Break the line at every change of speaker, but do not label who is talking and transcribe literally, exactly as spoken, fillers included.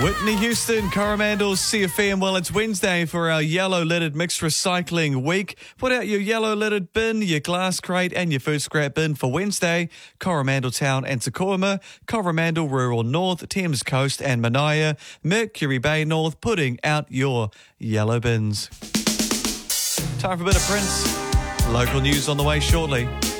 Whitney Houston, Coromandel, C F M. Well, it's Wednesday for our yellow lidded mixed recycling week. Put out your yellow lidded bin, your glass crate and your food scrap bin for Wednesday. Coromandel Town and Tacoma, Coromandel Rural North, Thames Coast and Manaia, Mercury Bay North, putting out your yellow bins. Time for a bit of Prince. Local news on the way shortly.